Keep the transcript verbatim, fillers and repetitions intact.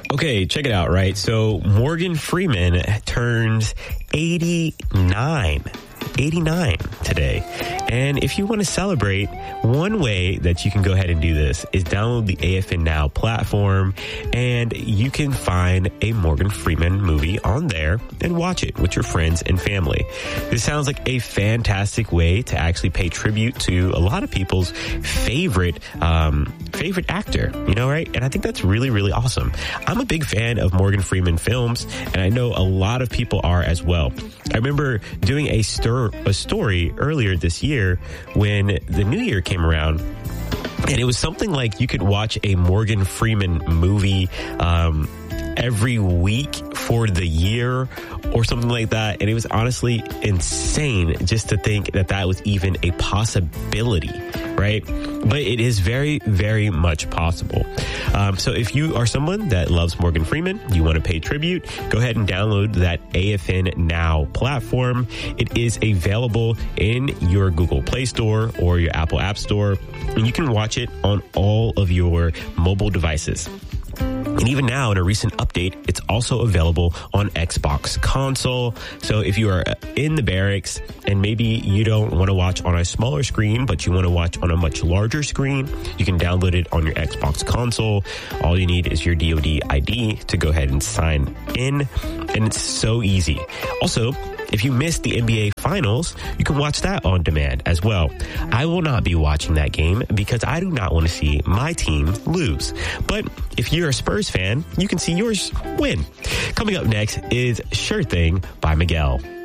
Okay, check it out, right? So Morgan Freeman turns eighty-nine. eighty-nine today. And if you want to celebrate, one way that you can go ahead and do this is download the A F N Now platform, and you can find a Morgan Freeman movie on there and watch it with your friends and family. This sounds like a fantastic way to actually pay tribute to a lot of people's favorite um, favorite actor, you know, right? And I think that's really, really awesome. I'm a big fan of Morgan Freeman films, and I know a lot of people are as well. I remember doing a stir a story earlier this year when the new year came around, and it was something like you could watch a Morgan Freeman movie um, every week for the year or something like that. And it was honestly insane just to think that that was even a possibility, right? But it is very, very much possible. Um, so if you are someone that loves Morgan Freeman, you want to pay tribute, go ahead and download that A F N Now platform. It is available in your Google Play Store or your Apple App Store, and you can watch it on all of your mobile devices. And even now, in a recent update, it's also available on Xbox console. So if you are in the barracks and maybe you don't want to watch on a smaller screen, but you want to watch on a much larger screen, you can download it on your Xbox console. All you need is your D O D I D to go ahead and sign in. And it's so easy. Also, if you missed the N B A Finals, you can watch that on demand as well. I will not be watching that game because I do not want to see my team lose. But if you're a Spurs fan, you can see yours win. Coming up next is Sure Thing by Miguel.